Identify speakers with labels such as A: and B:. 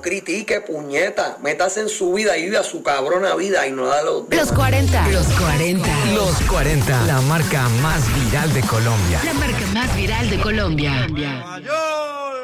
A: no critique, puñeta. Métase en su vida y vive a su cabrona vida y no da los demás.
B: Los 40.
C: Los 40.
D: Los 40, la marca más viral de Colombia.
C: La marca más viral de Colombia.
E: Nueva York.